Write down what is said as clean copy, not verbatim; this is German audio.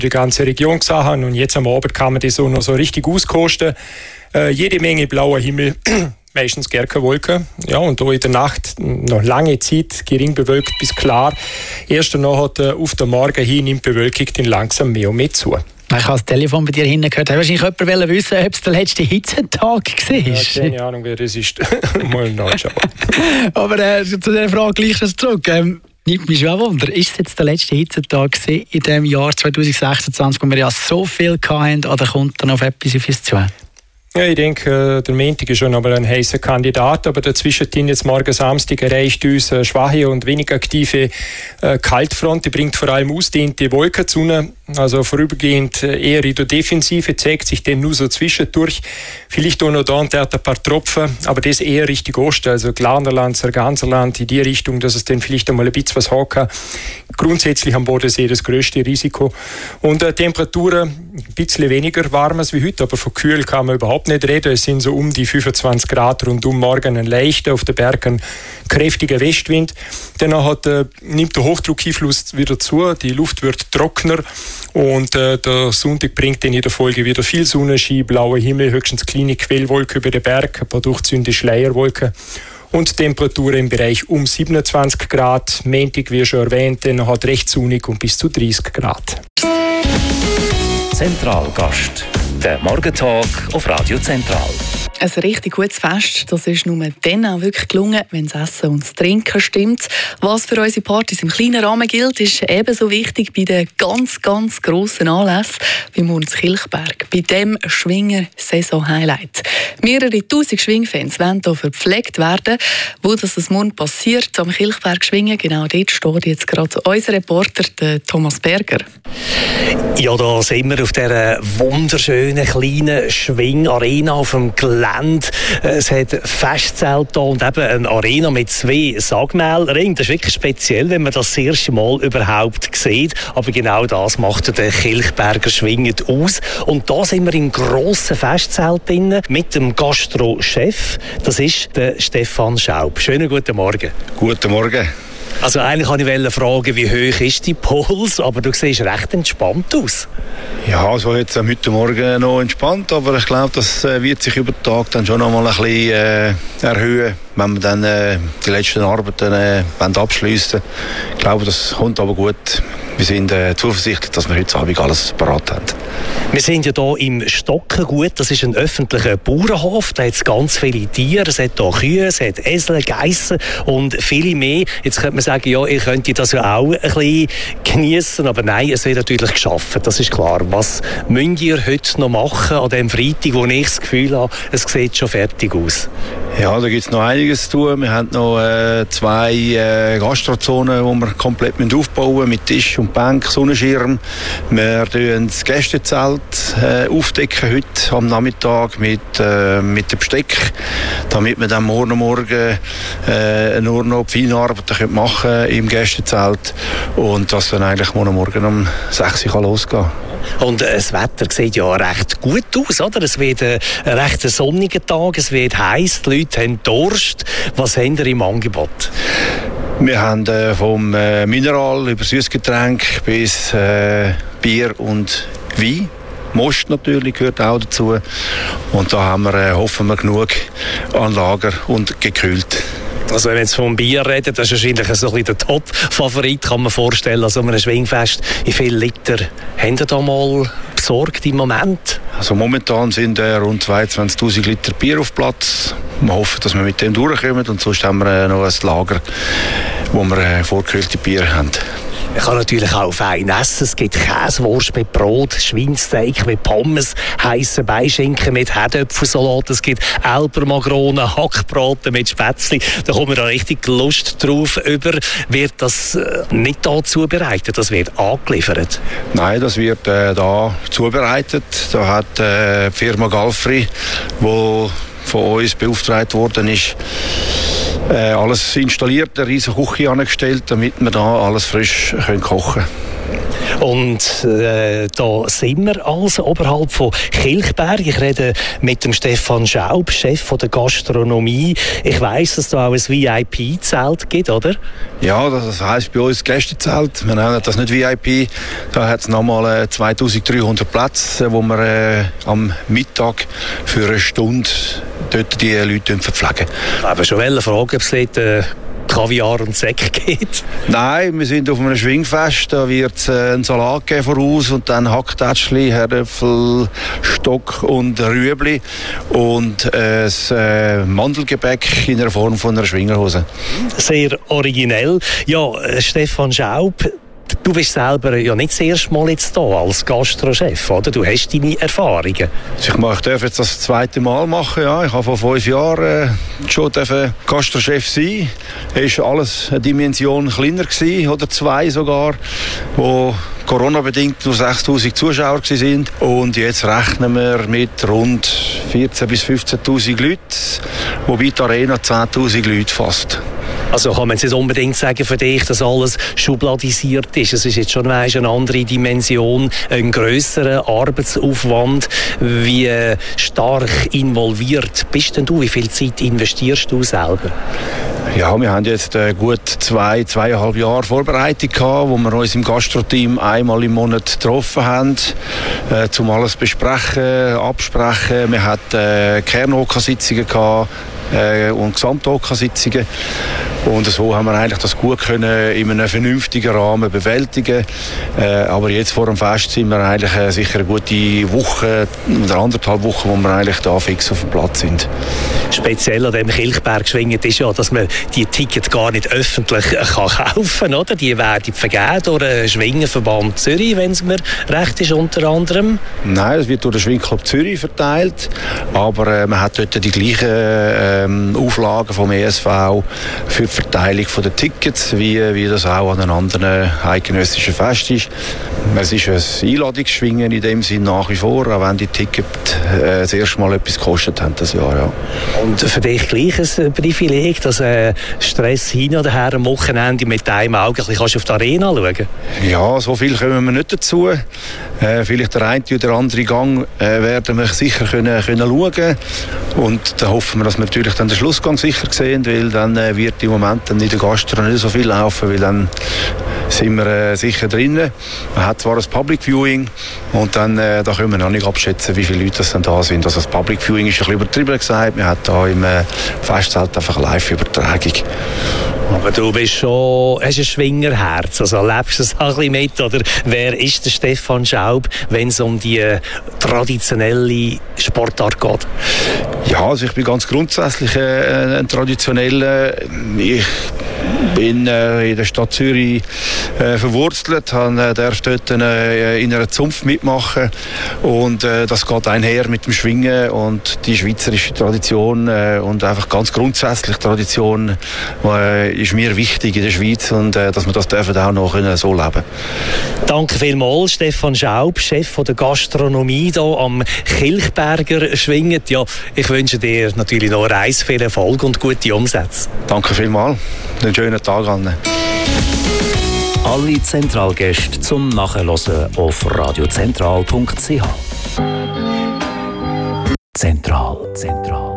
die ganze Region gesehen und jetzt am Abend kann man das so noch so richtig auskosten. Jede Menge blauer Himmel, meistens gar keine Wolken. Ja, und da in der Nacht noch lange Zeit gering bewölkt bis klar. Erst danach hat auf den Morgen hin nimmt die Bewölkung dann langsam mehr und mehr zu. Ich habe das Telefon bei dir hinten gehört. Hast wahrscheinlich jemand wissen, ob es der letzte Hitzetag war? Ja, keine Ahnung, wer das ist. Mal nachschauen. Aber zu dieser Frage gleich zurück. Nimmt mich schon ein Wunder. Ist es jetzt der letzte Hitzetag in diesem Jahr 2026, wo wir ja so viel hatten, oder kommt dann auf etwas auf uns zu? Ja, ich denke, der Montag ist schon aber ein heißer Kandidat, aber dazwischen jetzt morgen Samstag erreicht uns eine schwache und wenig aktive Kaltfront. Die bringt vor allem ausdehnte Wolken zu uns, also vorübergehend eher in der Defensive, zeigt sich dann nur so zwischendurch. Vielleicht auch noch da und dort ein paar Tropfen, aber das eher Richtung Osten, also Glarnerland, Sarganserland, in die Richtung, dass es dann vielleicht einmal ein bisschen was haben kann. Grundsätzlich am Bodensee das größte Risiko. Und Temperaturen ein bisschen weniger warm als wie heute, aber von kühl kann man überhaupt nicht reden. Es sind so um die 25 Grad rundum, morgen ein leichter, auf den Bergen kräftiger Westwind. Danach nimmt der Hochdruckeinfluss wieder zu, die Luft wird trockener und der Sonntag bringt dann in der Folge wieder viel Sonnenschein, blauer Himmel, höchstens kleine Quellwolken über den Berg, ein paar durchzündende Schleierwolken. Und Temperaturen im Bereich um 27 Grad. Montag, wie schon erwähnt, dann hat recht sonnig und bis zu 30 Grad. Zentralgast. Der Morgentag auf Radio Zentral. Ein richtig gutes Fest, das ist nur dann auch wirklich gelungen, wenn das Essen und das Trinken stimmt. Was für unsere Partys im kleinen Rahmen gilt, ist ebenso wichtig bei den ganz, ganz grossen Anlässen wie Murns-Kilchberg, bei dem Schwinger-Saison-Highlight. Mehrere tausend Schwingfans wollen hier verpflegt werden. Wo das morgen passiert, am Kilchberg schwingen, genau dort steht jetzt gerade unser Reporter, der Thomas Berger. Ja, da sind wir auf dieser wunderschönen kleinen Schwingarena auf dem Gelände. Es hat Festzelte und eben eine Arena mit 2 Sagmählringen. Das ist wirklich speziell, wenn man das erste Mal überhaupt sieht. Aber genau das macht der Kilchberger Schwingen aus. Und da sind wir im grossen Festzelt drin mit dem Gastro-Chef. Das ist der Stefan Schaub. Schönen guten Morgen. Guten Morgen. Also eigentlich wollte ich fragen, wie hoch ist dein Puls, aber du siehst recht entspannt aus. Ja, es war jetzt heute Morgen noch entspannt, aber ich glaube, das wird sich über den Tag dann schon noch mal ein bisschen erhöhen, wenn wir dann die letzten Arbeiten abschliessen. Ich glaube, das kommt aber gut. Wir sind zuversichtlich, dass wir heute Abend alles parat haben. Wir sind ja hier im Stockengut. Das ist ein öffentlicher Bauernhof. Da hat es ganz viele Tiere. Es hat hier Kühe, es hat Esel, Geissen und viele mehr. Jetzt könnte man sagen, ja, ihr könnt das ja auch ein bisschen geniessen. Aber nein, es wird natürlich geschaffen. Das ist klar. Was müsst ihr heute noch machen an dem Freitag, wo ich das Gefühl habe, es sieht schon fertig aus? Ja, da gibt es noch einiges zu tun. Wir haben noch 2 Gastrozonen, die wir komplett aufbauen müssen, mit Tisch und Bank, Sonnenschirm. Wir aufdecken das Gästezelt aufdecken heute am Nachmittag mit dem Besteck, damit wir dann morgen nur noch die Feinarbeiten machen können im Gästezelt und das dann eigentlich morgen um 6 Uhr losgehen kann. Und das Wetter sieht ja recht gut aus, oder? Es wird ein recht sonniger Tag, es wird heiß, die Leute haben Durst. Was haben ihr im Angebot? Wir haben vom Mineral über Süßgetränk bis Bier und Wein. Most natürlich gehört auch dazu. Und da haben wir, hoffen wir, genug an Lager und gekühlt. Also wenn wir jetzt vom Bier reden, das ist wahrscheinlich so ein bisschen der Top-Favorit, kann man vorstellen, also einem Schwingfest. Wie viele Liter habt ihr da mal besorgt im Moment? Also momentan sind rund 22'000 Liter Bier auf Platz. Wir hoffen, dass wir mit dem durchkommen und sonst haben wir noch ein Lager, wo wir vorgekühlte Bier haben. Man kann natürlich auch fein essen. Es gibt Käsewurst mit Brot, Schweinsteak mit Pommes, heissen Beischinken mit Herdöpfelsalat. Es gibt Elbermagronen, Hackbraten mit Spätzli. Da kommt man da richtig Lust drauf über. Wird das nicht da zubereitet? Das wird angeliefert? Nein, das wird da zubereitet. Da hat die Firma Galfri, die von uns beauftragt worden ist, alles installiert, eine riesige Küche angestellt, damit wir da alles frisch kochen können. Und da sind wir also oberhalb von Kilchberg. Ich rede mit dem Stefan Schaub, Chef von der Gastronomie. Ich weiss, dass da auch ein VIP-Zelt gibt, oder? Ja, das heisst bei uns Gästezelt. Wir nennen das nicht VIP. Da hat es nochmal 2300 Plätze, wo wir am Mittag für eine Stunde dort die Leute verpflegen. Aber schon eine Frage, ob es dort Kaviar und Sekt gibt? Nein, wir sind auf einem Schwingfest. Da wird es einen Salat geben voraus und dann Hacktätschli, Herdöpfel, Stock und Rüebli und ein Mandelgebäck in der Form von einer Schwingerhose. Sehr originell. Ja, Stefan Schaub, du bist selber ja nicht das erste Mal jetzt hier als Gastrochef, oder? Du hast deine Erfahrungen. Ich darf jetzt das zweite Mal machen. Ja. Ich habe vor 5 Jahren schon Gastrochef sein. Es war alles eine Dimension kleiner gewesen, oder 2 sogar, wo Corona-bedingt nur 6'000 Zuschauer waren. Und jetzt rechnen wir mit rund 14'000 bis 15'000 Leuten, wobei die Arena 10'000 Leute fasst. Also kann man jetzt nicht unbedingt sagen für dich, dass alles schubladisiert ist. Es ist jetzt schon eine andere Dimension, ein grösserer Arbeitsaufwand. Wie stark involviert bist denn du? Wie viel Zeit investierst du selber? Ja, wir haben jetzt gut 2,5 Jahre Vorbereitung gehabt, wo wir uns im Gastro-Team einmal im Monat getroffen haben, um alles besprechen, absprechen. Wir hatten Kern-OK-Sitzungen gehabt und Gesamt-OK-Sitzungen. Und so haben wir eigentlich das gut können in einem vernünftigen Rahmen bewältigen. Aber jetzt vor dem Fest sind wir eigentlich sicher eine gute Woche oder 1,5 Wochen, wo wir eigentlich da fix auf dem Platz sind. Speziell an dem Kilchberg schwingend ist ja, dass man die Tickets gar nicht öffentlich kaufen kann, oder? Die werden vergeben durch den Schwingenverband Zürich, wenn es mir recht ist, unter anderem. Nein, es wird durch den Schwingclub Zürich verteilt, aber man hat dort die gleichen Auflagen vom ESV für die Verteilung der Tickets, wie das auch an einem anderen eidgenössischen Fest ist. Es ist ein Einladungsschwingen in dem Sinn nach wie vor, auch wenn die Tickets das erste Mal etwas gekostet haben das Jahr. Ja. Und für dich gleich ein Privileg, dass Stress hin oder her am Wochenende mit einem Auge kannst du auf die Arena schauen? Ja, so viel kommen wir nicht dazu. Vielleicht der eine oder andere Gang werden wir sicher können schauen. Und da hoffen wir, dass wir natürlich dann den Schlussgang sicher sehen, weil dann wird im Moment dann in der Gastro nicht so viel laufen, weil dann sind wir sicher drinnen. Man hat zwar ein Public Viewing und dann da können wir noch nicht abschätzen, wie viele Leute das dann da sind. Also das Public Viewing ist ein bisschen übertrieben gesagt. Wir haben da im Festzelt einfach eine Live-Übertragung. Aber du bist schon, hast ein Schwingerherz, also lebst du es auch ein bisschen mit, oder wer ist der Stefan Schaub, wenn es um die traditionelle Sportart geht? Ja, also ich bin ganz grundsätzlich ein Traditioneller. Ich bin in der Stadt Zürich verwurzelt, darf dort in einer Zunft mitmachen und das geht einher mit dem Schwingen und die schweizerische Tradition und einfach ganz grundsätzlich Tradition ist mir wichtig in der Schweiz und dass wir das dürfen auch noch so leben. Danke vielmals, Stefan Schaub, Chef von der Gastronomie hier am Kilchberger Schwingen. Ja, ich wünsche dir natürlich noch Reis, viel Erfolg und gute Umsätze. Danke vielmals. Einen schönen Tag an. Alle Zentralgäste zum Nachhören auf radiozentral.ch. Zentral.